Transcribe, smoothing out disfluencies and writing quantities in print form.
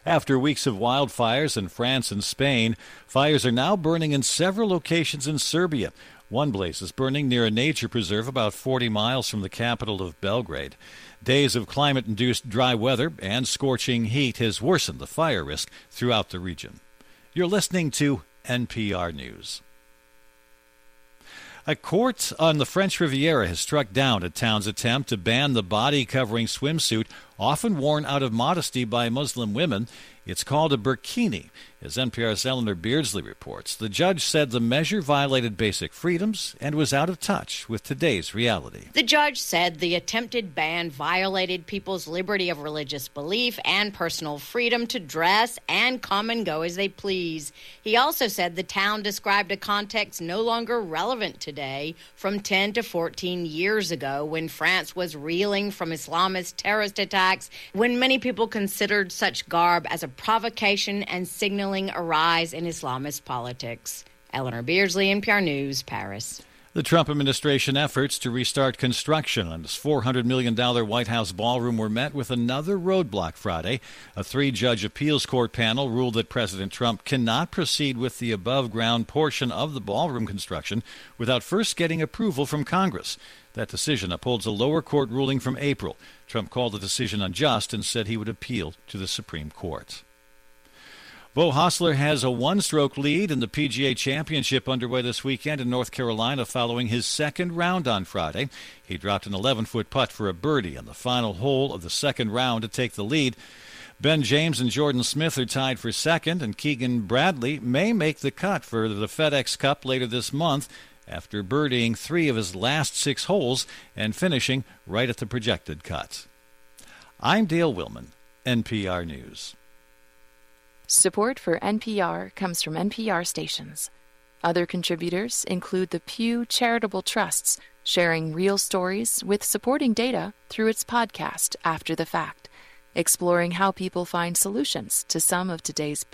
After weeks of wildfires in France and Spain, fires are now burning in several locations in Serbia. One blaze is burning near a nature preserve about 40 miles from the capital of Belgrade. Days of climate-induced dry weather and scorching heat has worsened the fire risk throughout the region. You're listening to NPR News. A court on the French Riviera has struck down a town's attempt to ban the body-covering swimsuit often worn out of modesty by Muslim women. It's called a burkini. As NPR's Eleanor Beardsley reports, the judge said the measure violated basic freedoms and was out of touch with today's reality. The judge said the attempted ban violated people's liberty of religious belief and personal freedom to dress and come and go as they please. He also said the town described a context no longer relevant today from 10 to 14 years ago when France was reeling from Islamist terrorist attacks, when many people considered such garb as a provocation and signaling a rise in Islamist politics. Eleanor Beardsley, NPR News, Paris. The Trump administration efforts to restart construction on its $400 million White House ballroom were met with another roadblock Friday. A three-judge appeals court panel ruled that President Trump cannot proceed with the above-ground portion of the ballroom construction without first getting approval from Congress. That decision upholds a lower court ruling from April. Trump called the decision unjust and said he would appeal to the Supreme Court. Beau Hossler has a one-stroke lead in the PGA Championship underway this weekend in North Carolina following his second round on Friday. He dropped an 11-foot putt for a birdie on the final hole of the second round to take the lead. Ben James and Jordan Smith are tied for second, and Keegan Bradley may make the cut for the FedEx Cup later this month after birdieing 3 of his last 6 holes and finishing right at the projected cut. I'm Dale Willman, NPR News. Support for NPR comes from NPR stations. Other contributors include the Pew Charitable Trusts, sharing real stories with supporting data through its podcast After the Fact, exploring how people find solutions to some of today's